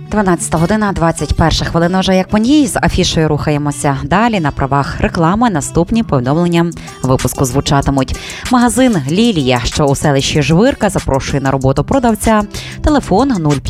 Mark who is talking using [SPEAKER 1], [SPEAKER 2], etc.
[SPEAKER 1] 12 година, 21 хвилина вже як по ній. З афішою рухаємося далі. На правах реклами наступні повідомлення випуску звучатимуть. Магазин «Лілія», що у селищі Жвирка, запрошує на роботу продавця. Телефон